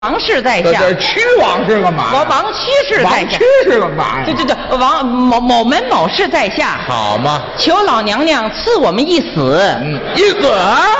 王氏在下， 这屈王是干嘛？ 王屈氏在下。 王屈是干嘛呀？ 这王某门某氏在下。 好嘛， 求老娘娘赐我们一子。 一子，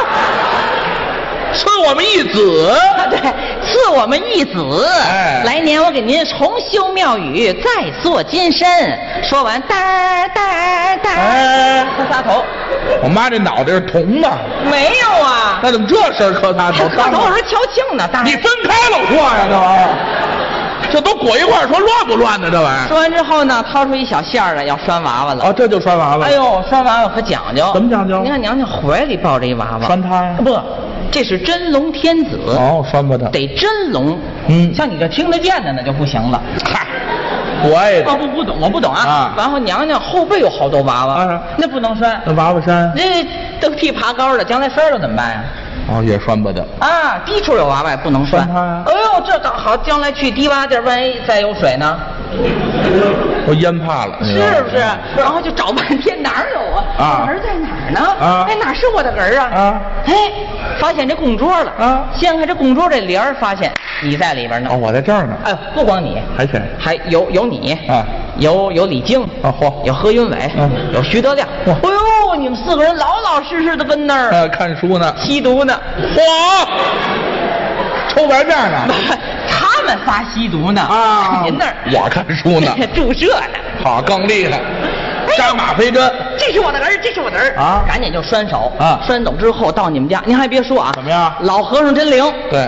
赐我们一子。 对，赐我们一子。 哎， 来年我给您重修庙宇，再做金身。说完，哒哒哒，磕仨头。 我妈这脑袋是铜的。 没有啊。 那怎么这事磕仨头？ 磕头我说敲磬呢，当然。 你分开了说呀，这玩意儿，这都裹一块说乱不乱呢？这玩意儿。 说完之后呢，掏出一小馅儿来要拴娃娃了。 哦，这就拴娃娃。 哎呦，拴娃娃可讲究。 怎么讲究？ 你看娘娘怀里抱着一娃娃。 拴他呀？ 不，这是真龙天子。 哦，拴不得。 得真龙。像你这听得见的那就不行了。 嗨。我也不懂，我不懂啊。然后娘娘后背有好多娃娃，那不能拴。 那娃娃山， 那都替爬高的，将来摔了怎么办呀？ 哦，也拴不得啊。低处有娃娃不能拴。哎呦，这倒好，将来去低洼地，万一再有水呢？ 都淹怕了， 是不是？然后就找半天哪儿有啊？儿在哪儿呢？哎，哪是我的儿啊？哎，发现这供桌了掀开这供桌这帘儿，发现你在里边呢。 哦，我在这儿呢。 哎，不光你， 还谁？ 还有你啊， 有李菁啊，嚯， 有何云伟，有徐德亮。哎呦，你们4个人老老实实的跟那儿看书呢， 吸毒呢。 嚯，抽白面呢。 他们仨吸毒呢啊！ 您那儿我看书呢， 注射呢。 好，更厉害，扎马飞针。 这是我的儿，这是我的儿啊！ 赶紧就拴手啊！ 拴走之后到你们家，您还别说啊， 怎么样？ 老和尚真灵。 对。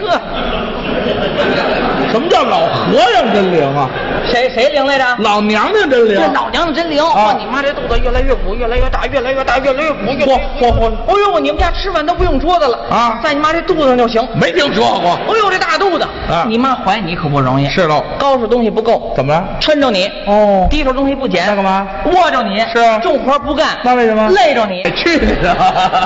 什么叫老和尚真灵啊？ 谁灵来着？ 老娘娘真灵。 这老娘娘真灵啊！你妈这肚子越来越鼓，越来越大，越来越大，越来越鼓，嚯！哎呦，你们家吃饭都不用桌子了啊，在你妈这肚子上就行。 没听说过。 哎呦，这大肚子啊！你妈怀你可不容易。 是喽。 高处东西不够， 怎么了？ 抻着你。 哦。 低手东西不捡。 那干嘛？ 握着你。 是。 重活不干。 那为什么？ 累着你。 去你的！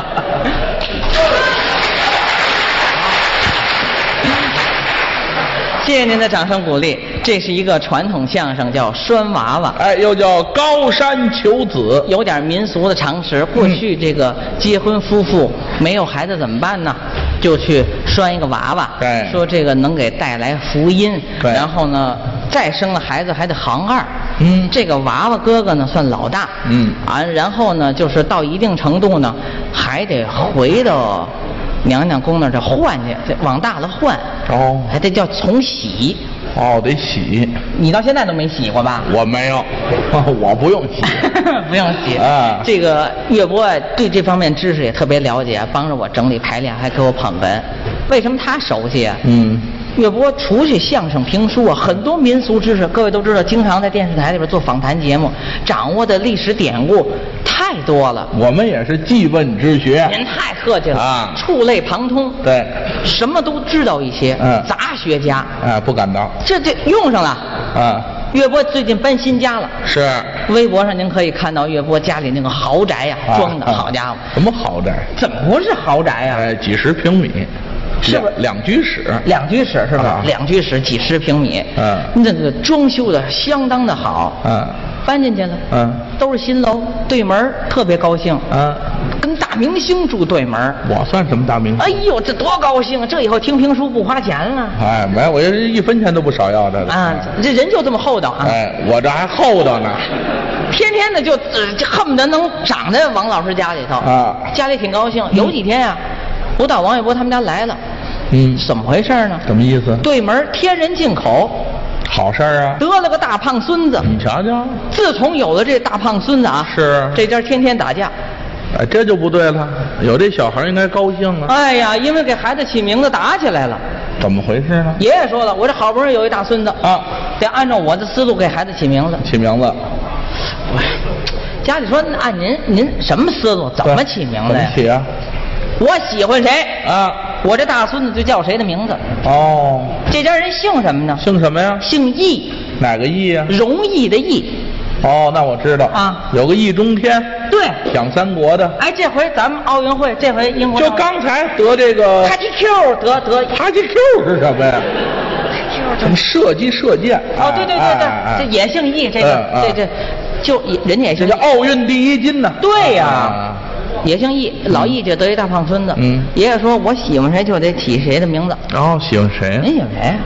谢谢您的掌声鼓励。这是一个传统相声，叫拴娃娃， 哎，又叫高山求子， 有点民俗的常识。过去这个结婚夫妇没有孩子怎么办呢？就去拴一个娃娃， 对， 说这个能给带来福音。 对， 然后呢，再生了孩子还得行二。这个娃娃哥哥呢算老大。然后呢，就是到一定程度呢，还得回到娘娘宫那儿换去，往大了换。哦，还得叫重洗。 哦，得洗。 你到现在都没洗过吧？ 我没有，我不用洗， 不用洗啊。这个岳波对这方面知识也特别了解，帮着我整理排练，还给我捧哏。为什么他熟悉啊？岳波除去相声评书啊，很多民俗知识，各位都知道，经常在电视台里边做访谈节目，掌握的历史典故太多了。 我们也是记问之学。 您太客气了啊， 触类旁通。 对， 什么都知道一些。杂学家。不敢当。这用上了。岳波最近搬新家了。是。微博上您可以看到岳波家里那个豪宅呀，装的好家伙。 什么豪宅？ 怎么不是豪宅呀？ 几十平米。是不是两居室？ 两居室是吧？两居室几十平米。那个装修的相当的好。搬进去了。都是新楼，对门特别高兴。跟大明星住对门。 我算什么大明星？ 哎呦，这多高兴啊！这以后听评书不花钱了。 哎，没，我1分钱都不少要这个。 这人就这么厚道啊！ 哎，我这还厚道呢。 天天的就恨不得能长在王老师家里头。家里挺高兴。有几天呀，我到王岳波他们家来了。怎么回事呢？ 什么意思？ 对门添人进口。 好事啊！ 得了个大胖孙子。 你瞧瞧， 自从有了这大胖孙子啊， 是这家天天打架。 哎，这就不对了。有这小孩应该高兴啊。 哎呀，因为给孩子起名字打起来了。 怎么回事呢？ 爷爷说了，我这好不容易有一大孙子啊，得按照我的思路给孩子起名字。 起名字。 家里说按您什么思路？怎么起名字呀？ 怎么起啊？ 我喜欢谁啊？ 我这大孙子就叫谁的名字。 哦。 这家人姓什么呢？ 姓什么呀？ 姓易。 哪个易呀？ 容易的易。 哦，那我知道啊， 有个易中天。 对， 讲三国的。 哎，这回咱们奥运会，这回英国就刚才得这个。 哈基 Q 得哈基 Q 是什么呀？什么射击射箭？ 哦，对，这也姓易，这个就人家也姓。 这叫奥运第1金呢。 对呀。 也姓易，老易就得一大胖孙子。 嗯， 爷爷说我喜欢谁就得起谁的名字。 然后喜欢谁？ 您喜欢谁？